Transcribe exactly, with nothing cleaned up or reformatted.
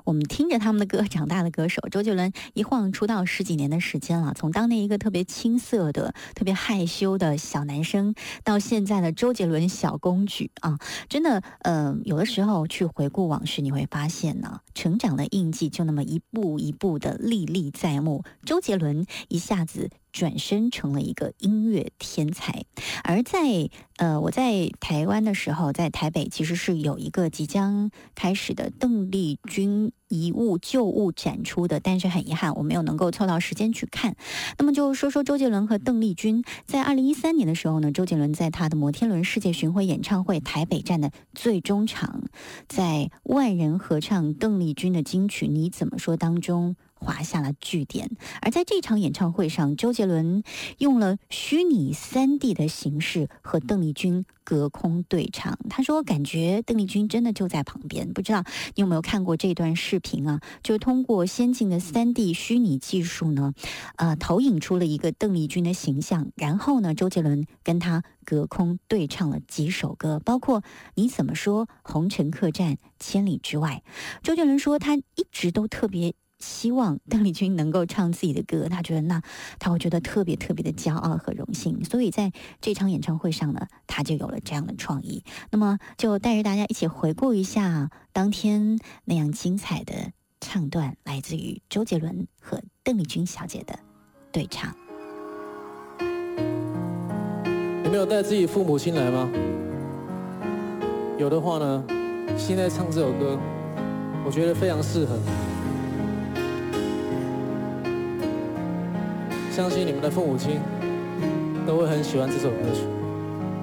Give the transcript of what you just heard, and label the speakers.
Speaker 1: 我们听着他们的歌长大的歌手。周杰伦一晃出道十几年的时间了，从当年一个特别青涩的、特别害羞的小男生，到现在的周杰伦小公举啊，真的，呃，有的时候去回顾往事，你会发现呢，成长的印记就那么一步一步的历历在目。周杰伦一下子转身成了一个音乐天才。而在呃我在台湾的时候，在台北其实是有一个即将开始的邓丽君遗物旧物展出的，但是很遗憾我没有能够凑到时间去看。那么就说说周杰伦和邓丽君。在二零一三年的时候呢，周杰伦在他的摩天轮世界巡回演唱会台北站的最终场，在万人合唱邓丽君的金曲《你怎么说》当中画下了句点。而在这场演唱会上，周杰伦用了虚拟 三 D 的形式和邓丽君隔空对唱。他说感觉邓丽君真的就在旁边。不知道你有没有看过这段视频啊，就是通过先进的 三 D 虚拟技术呢，呃，投影出了一个邓丽君的形象，然后呢，周杰伦跟他隔空对唱了几首歌，包括你怎么说、红尘客栈、千里之外。周杰伦说他一直都特别希望邓丽君能够唱自己的歌，他觉得那他会觉得特别特别的骄傲和荣幸，所以在这场演唱会上呢，他就有了这样的创意。那么就带着大家一起回顾一下当天那样精彩的唱段，来自于周杰伦和邓丽君小姐的对唱。
Speaker 2: 你没有带自己父母亲来吗？有的话呢，现在唱这首歌，我觉得非常适合。相信你们的父母亲都会很喜欢这首歌曲。